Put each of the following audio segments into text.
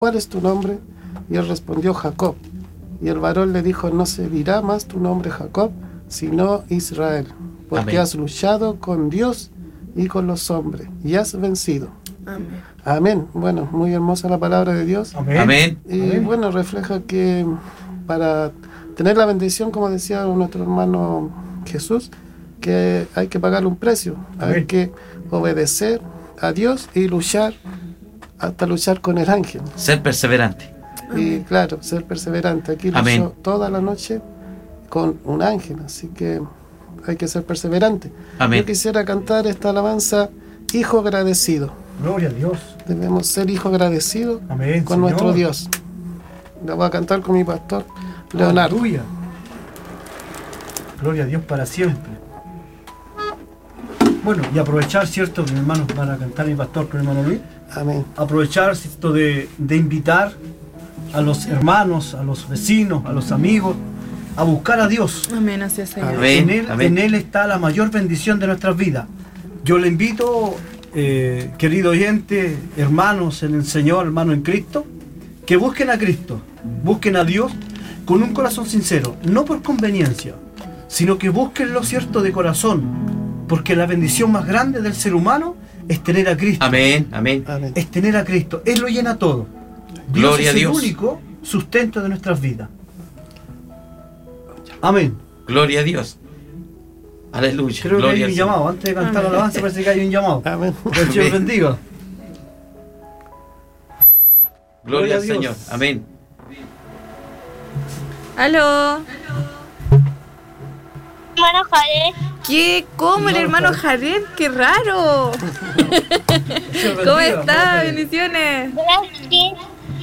¿cuál es tu nombre? Y él respondió, Jacob. Y el varón le dijo, no se dirá más tu nombre Jacob, sino Israel, porque has luchado con Dios y con los hombres, y has vencido. Amén. Amén. Bueno, muy hermosa la palabra de Dios. Amén. Y bueno, refleja que para tener la bendición, como decía nuestro hermano Jesús, que hay que pagar un precio. Hay que obedecer a Dios y luchar hasta luchar con el ángel. Ser perseverante. Y claro, ser perseverante. Aquí luchó toda la noche con un ángel, así que hay que ser perseverante. Amén. Yo quisiera cantar esta alabanza, Hijo agradecido. Gloria a Dios. Debemos ser hijo agradecidos con Señor. nuestro Dios. La voy a cantar con mi pastor Leonardo. Aleluya. Gloria a Dios para siempre. Bueno, y aprovechar, ¿cierto? Que mis hermanos van a cantar, mi pastor con el hermano Luis. Amén. Aprovechar, ¿cierto? De invitar a los hermanos, a los vecinos, a los amigos, a buscar a Dios. Amén, así es, Señor. Amén. En Él está la mayor bendición de nuestras vidas. Yo le invito, querido oyente, hermanos en el Señor, hermanos en Cristo, que busquen a Cristo, busquen a Dios con un corazón sincero, no por conveniencia, sino que busquenlo, cierto, de corazón, porque la bendición más grande del ser humano es tener a Cristo. Amén. Amén. Amén. Es tener a Cristo. Él lo llena todo. Dios Gloria es a Dios. el único sustento de nuestras vidas. Amén. Gloria a Dios. Aleluya. Creo que Gloria hay al un Señor. llamado. Antes de cantar la alabanza parece que hay un llamado. Amén. Que el Señor bendiga. Gloria al a Dios. Señor. Amén. Aló. Hermano Jared, ¿Qué? ¿Cómo el hermano Jared? ¡Qué raro! ¿Cómo está? Bendiciones. gracias.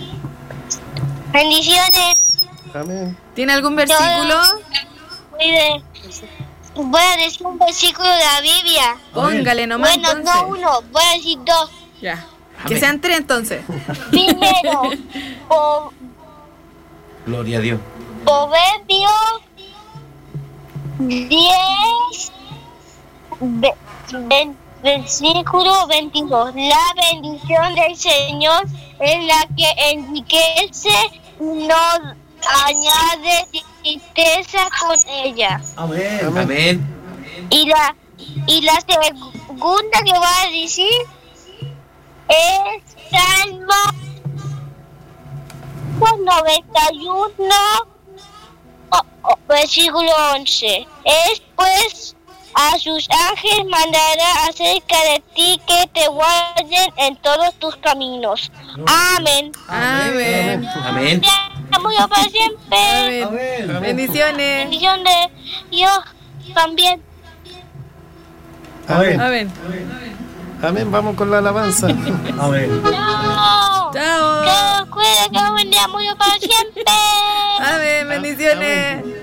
Bendiciones. Amén. ¿Tiene algún versículo? Mire, voy a decir un versículo de la Biblia. Póngale nomás Bueno, entonces. no uno, voy a decir dos. Ya. Amén. Que sean 3 entonces. Primero, Gloria a Dios. Proverbios 10, versículo 22. La bendición del Señor es la que enriquece y no añade tristeza con ella. Amén. Amén. Y la segunda que voy a decir es Salmo 91, versículo 11. Es pues a sus ángeles mandará acerca de ti que te guarden en todos tus caminos. Amén. Amén. Amén. Amo yo para siempre. Amén. Amén. Bendiciones. Bendición de Dios también. Amén. Amén. Amén. Vamos con la alabanza. Amén. Chao. Chao. Que cuide que bendiga mucho para siempre. Amén. Bendiciones.